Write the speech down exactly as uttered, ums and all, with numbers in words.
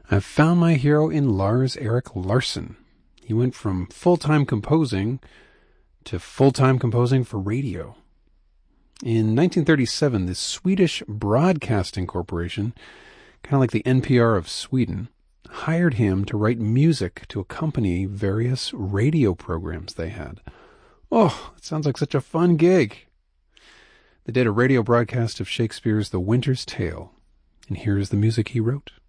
I've found my hero in Lars Erik Larsson. He went from full-time composing to full-time composing for radio. In nineteen thirty-seven, the Swedish Broadcasting Corporation, kind of like the N P R of Sweden, hired him to write music to accompany various radio programs they had. Oh, it sounds like such a fun gig. They did a radio broadcast of Shakespeare's The Winter's Tale, and here's the music he wrote.